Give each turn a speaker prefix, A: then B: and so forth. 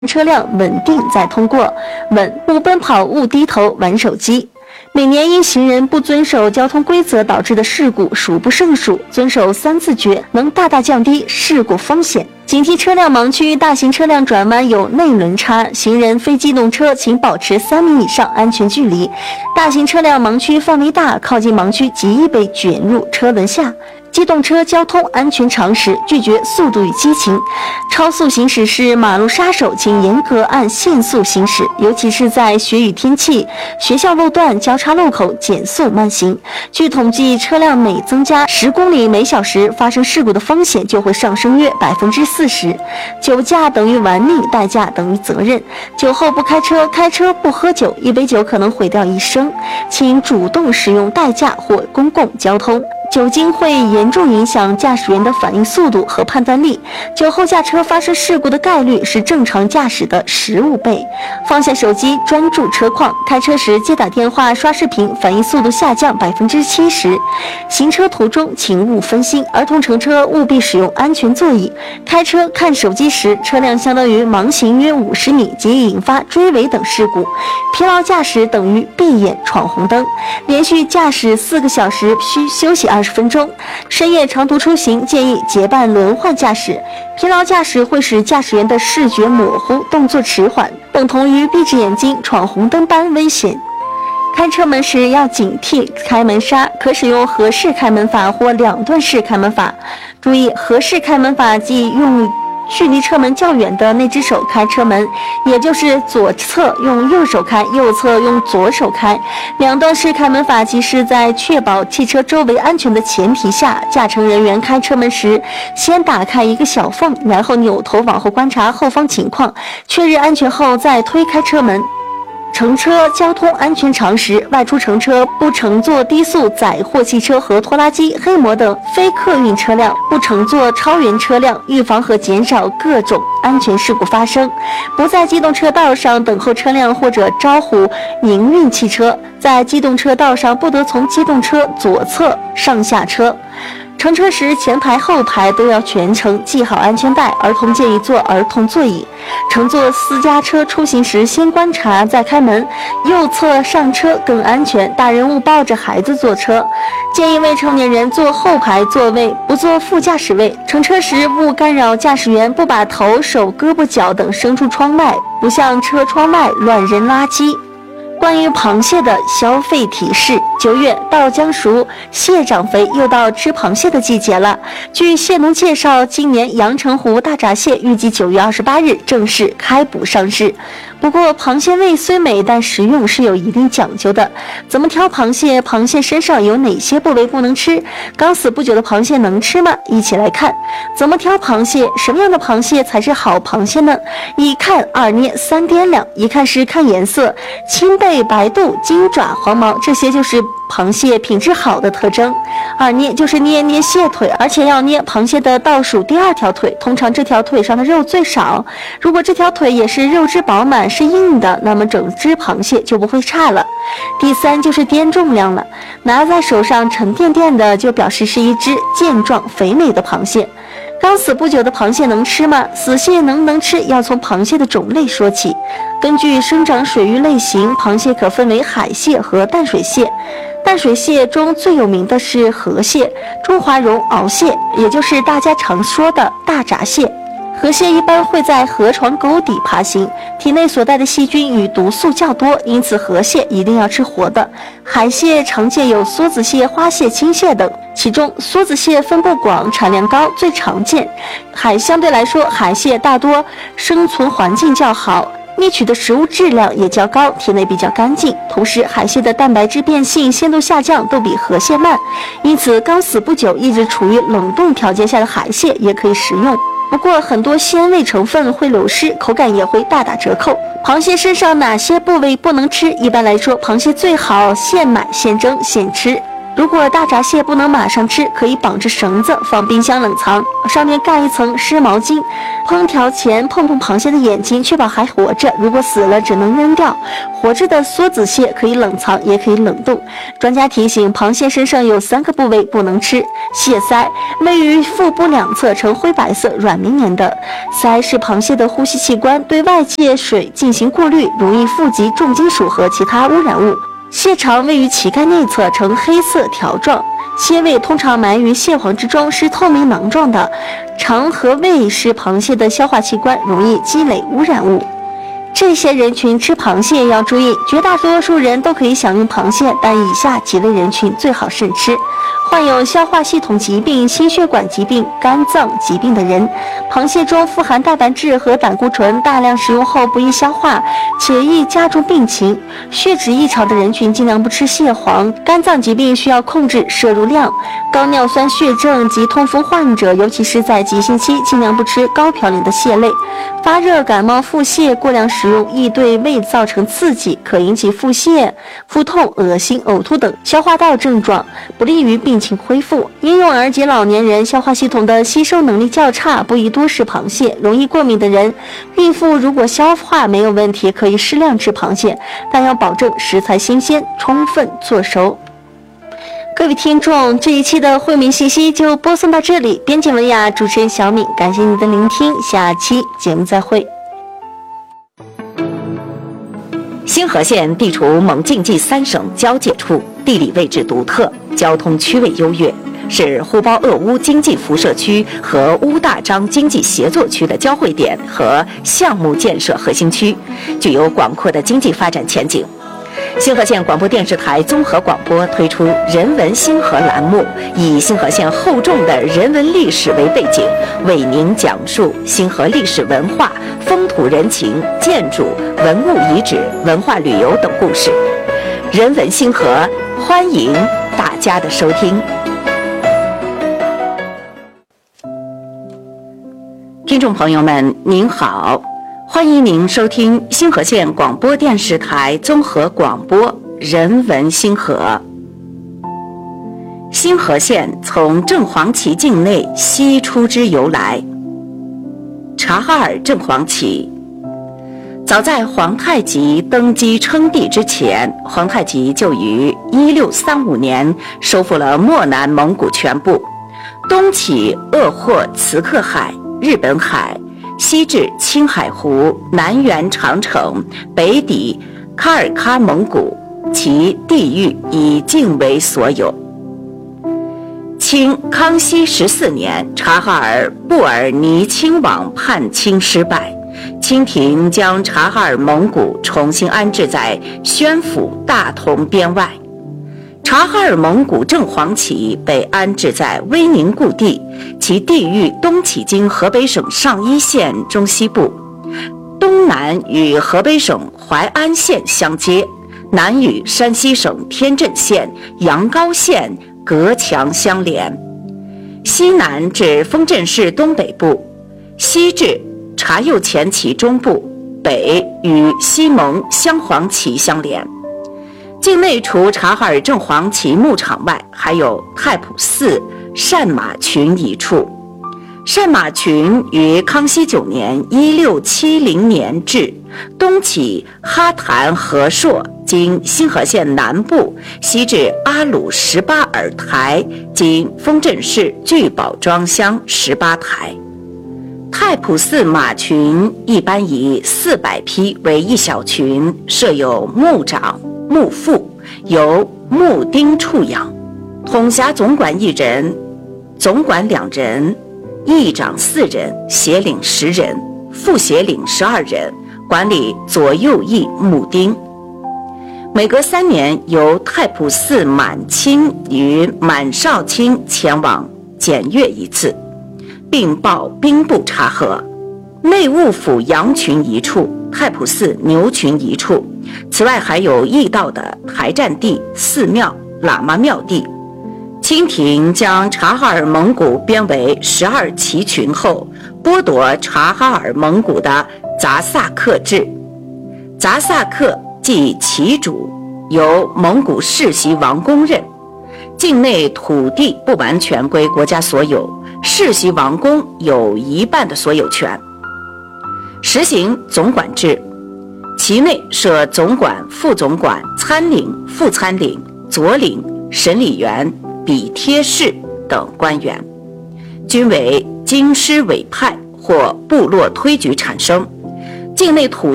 A: 车辆稳定再通过，稳，勿奔跑，勿低头玩手机。每年因行人不遵守交通规则导致的事故数不胜数，遵守3自觉能大大降低事故风险。警惕车辆盲区，大型车辆转弯有内轮差，行人、非机动车请保持3米以上安全距离。大型车辆盲区范围大，靠近盲区极易被卷入车轮下。机动车交通安全常识，拒绝速度与激情。超速行驶是马路杀手，请严格按限速行驶，尤其是在雪雨天气、学校路段、交叉路口减速慢行。据统计，车辆每增加10公里每小时，发生事故的风险就会上升约40%。酒驾等于玩命，代驾等于责任。酒后不开车，开车不喝酒，一杯酒可能毁掉一生。请主动使用代驾或公共交通。酒精会严重影响驾驶员的反应速度和判断力，酒后驾车发生事故的概率是正常驾驶的15倍。放下手机，专注车况，开车时接打电话、刷视频，反应速度下降70%。行车途中请勿分心，儿童乘车务必使用安全座椅。开车看手机时，车辆相当于盲行约50米，极易引发追尾等事故。疲劳驾驶等于闭眼闯红灯。连续驾驶4个小时需休息20分钟。深夜长途出行建议结伴轮换驾驶。疲劳驾驶会使驾驶员的视觉模糊、动作迟缓，等同于闭着眼睛闯红灯般危险。开车门时要警惕开门刹，可使用合式开门法或2段式开门法。注意，合式开门法即用距离车门较远的那只手开车门，也就是左侧用右手开，右侧用左手开。2段式开门法即是在确保汽车周围安全的前提下，驾乘人员开车门时，先打开一个小缝，然后扭头往后观察后方情况，确认安全后再推开车门。乘车交通安全常识：外出乘车不乘坐低速载货汽车和拖拉机、黑摩等非客运车辆，不乘坐超员车辆，预防和减少各种安全事故发生。不在机动车道上等候车辆或者招呼营运汽车，在机动车道上不得从机动车左侧上下车。乘车时，前排后排都要全程系好安全带，儿童建议坐儿童座椅。乘坐私家车出行时，先观察再开门，右侧上车更安全。大人勿抱着孩子坐车，建议未成年人坐后排座位，不坐副驾驶位。乘车时勿干扰驾驶员，不把头、手、胳膊、脚等伸出窗外，不向车窗外乱扔垃圾。关于螃蟹的消费提示：9月到江熟，蟹长肥，又到吃螃蟹的季节了。据蟹农介绍，今年阳澄湖大闸蟹预计9月28日正式开捕上市。不过，螃蟹味虽美，但食用是有一定讲究的。怎么挑螃蟹？螃蟹身上有哪些部位不能吃？刚死不久的螃蟹能吃吗？一起来看。怎么挑螃蟹？什么样的螃蟹才是好螃蟹呢？一看二捏三掂量。一看是看颜色，青背、白肚、金爪、黄毛，这些就是螃蟹品质好的特征。二捏就是捏蟹腿，而且要捏螃蟹的倒数第2条腿，通常这条腿上的肉最少。如果这条腿也是肉质饱满，是硬的，那么整只螃蟹就不会差了。第3就是掂重量了，拿在手上沉甸甸的，就表示是一只健壮肥美的螃蟹。刚死不久的螃蟹能吃吗？死蟹能不能吃，要从螃蟹的种类说起。根据生长水域类型，螃蟹可分为海蟹和淡水蟹。淡水蟹中最有名的是河蟹、中华绒螯蟹，也就是大家常说的大闸蟹。河蟹一般会在河床沟底爬行，体内所带的细菌与毒素较多，因此河蟹一定要吃活的。海蟹常见有梭子蟹、花蟹、青蟹等，其中梭子蟹分布广，产量高，最常见。相对来说，海蟹大多生存环境较好，觅取的食物质量也较高，体内比较干净。同时，海蟹的蛋白质变性、鲜度下降都比河蟹慢，因此刚死不久、一直处于冷冻条件下的海蟹也可以食用。不过，很多鲜味成分会流失，口感也会大打折扣。螃蟹身上哪些部位不能吃？一般来说，螃蟹最好现买现蒸现吃。 如果大闸蟹不能马上吃，可以绑着绳子放冰箱冷藏，上面盖一层湿毛巾。烹调前碰碰螃蟹的眼睛，确保还活着，如果死了只能扔掉。活着的梭子蟹可以冷藏，也可以冷冻。专家提醒，螃蟹身上有3个部位不能吃：蟹鳃，位于腹部两侧，呈灰白色，软绵绵的。鳃是螃蟹的呼吸器官，对外界水进行过滤，容易富集重金属和其他污染物。蟹肠位于鳍盖内侧，呈黑色条状，蟹胃通常埋于蟹黄之中，是透明囊状的。肠和胃是螃蟹的消化器官，容易积累污染物。这些人群吃螃蟹要注意，绝大多数人都可以享用螃蟹，但以下几类人群最好慎吃：患有消化系统疾病、心血管疾病、肝脏疾病的人。螃蟹中富含蛋白质和胆固醇，大量食用后不易消化，且易加重病情。血脂异常的人群尽量不吃蟹黄。肝脏疾病需要控制摄入量。高尿酸血症及痛风患者，尤其是在急性期，尽量不吃高嘌呤的蟹类。发热、感冒、腹泻，过量食用易对胃造成刺激，可引起腹泻、腹痛、恶心、呕吐等消化道症状，不利于病情恢复。婴幼儿及老年人消化系统的吸收能力较差，不宜多食螃蟹。容易过敏的人，孕妇如果消化没有问题，可以适量吃螃蟹，但要保证食材新鲜，充分做熟。各位听众，这一期的惠民信息就播送到这里。编辑文雅，主持人小敏，感谢你的聆听，下期节目再会。
B: 星河县地处蒙晋冀3省交界处，地理位置独特，交通区位优越，是呼包鄂乌经济辐射区和乌大张经济协作区的交汇点和项目建设核心区，具有广阔的经济发展前景。星河县广播电视台综合广播推出人文星河栏目，以星河县厚重的人文历史为背景，为您讲述星河历史文化、风土人情、建筑、文物遗址、文化旅游等故事。人文星河，欢迎大家的收听。听众朋友们，您好。欢迎您收听星河县广播电视台综合广播人文星河。星河县从正黄旗境内西出之由来。察哈尔正黄旗，早在皇太极登基称帝之前，皇太极就于1635年收复了漠南蒙古全部，东起鄂霍茨克海、日本海，西至青海湖，南缘长城，北抵喀尔喀蒙古，其地域以境为所有。清康熙14年，察哈尔布尔尼亲王叛清失败，清廷将察哈尔蒙古重新安置在宣府大同边外。察哈尔蒙古正黄旗被安置在威宁故地，其地域东起经河北省上邑县中西部，东南与河北省淮安县相接，南与山西省天镇县、阳高县隔墙相连，西南至丰镇市东北部，西至察右前旗中部，北与西蒙镶黄旗相连。境内除察哈尔正黄旗牧场外，还有太仆寺善马群一处。善马群于康熙9年1670年置，东起哈坛河朔，经星河县南部，西至阿鲁18尔台，经丰镇市聚宝庄乡18台。太仆寺马群一般以400匹为一小群，设有牧长、牧副，由牧丁处养，统辖总管1人，总管2人，议长4人，协领10人，副协领12人，管理左右翼牧丁。每隔3年，由太仆寺满亲与满少卿前往检阅一次，并报兵部察核。内务府羊群一处，太仆寺牛群一处，此外还有驿道的台占地、寺庙、喇嘛庙地。清廷将察哈尔蒙古编为12旗群后，剥夺察哈尔蒙古的杂萨克制。杂萨克即旗主，由蒙古世袭王公任。 境内土地不完全归国家所有，世袭王公有一半的所有权。实行总管制，其内设总管、副总管、参领、副参领、佐领、审理员、笔贴士等官员，均为京师委派或部落推举产生。境内土